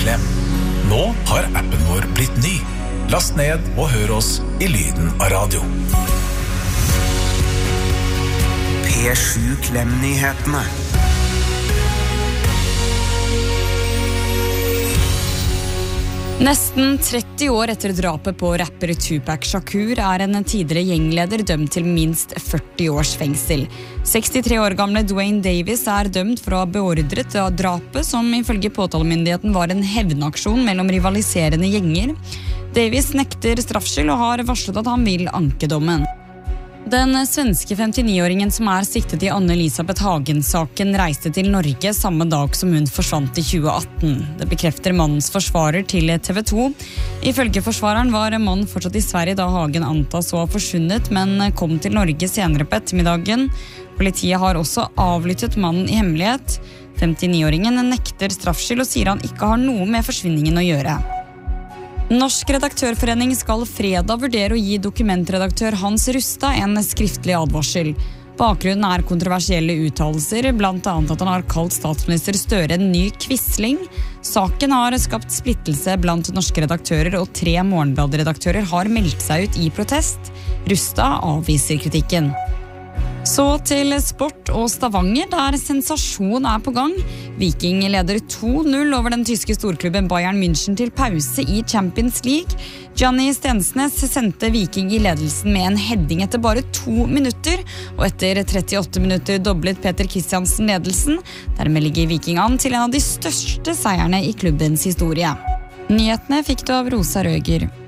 Klem. Nå har appen vår blitt ny. Last ned og hør oss i lyden av radio. P7 Klem-nyhetene. Nesten 30 år etter drapet på rapper Tupac Shakur en tidligere gjengleder dømt til minst 40 års fengsel. 63 år gamle Dwayne Davis dømt for å ha beordret drapet, som ifølge påtalemyndigheten var en hevnaksjon mellom rivaliserende gjenger. Davis nekter straffskyld og har varslet at han vil anke dommen. Den svenske 59-åringen som siktet i Anne-Elisabeth Hagen-saken reiste til Norge samme dag som hun forsvant i 2018. Det bekrefter mannens forsvarer til TV 2. Ifølge forsvareren var mannen fortsatt i Sverige da Hagen antas å ha forsvunnet, men kom til Norge senere på ettermiddagen. Politiet har også avlyttet mannen i hemmelighet. 59-åringen nekter straffskyld og sier han ikke har noe med forsvinningen å gjøre. Norsk redaktørforening skal fredag vurdere å gi dokumentredaktør Hans Rustad en skriftlig advarsel. Bakgrunnen kontroversielle uttalelser, blant annet at han har kalt statsminister Støre en ny quisling. Saken har skapt splittelse blant norske redaktører, og 3 Morgenblad-redaktører har meldt seg ut i protest. Rustad avviser kritikken. Så til sport og Stavanger, der sensasjon på gang. Viking leder 2-0 over den tyske storklubben Bayern München til pause i Champions League. Gianni Stensnes sendte Viking i ledelsen med en heading etter bare 2 minutter, og etter 38 minutter doblet Peter Kristiansen ledelsen. Dermed ligger Viking an til en av de største seierne i klubbens historie. Nyhetene fikk du av Rosa Røger.